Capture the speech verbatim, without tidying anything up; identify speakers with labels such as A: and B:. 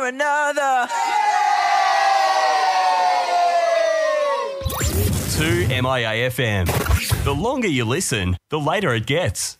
A: another.
B: two M I A F M. The longer you listen, the later it gets.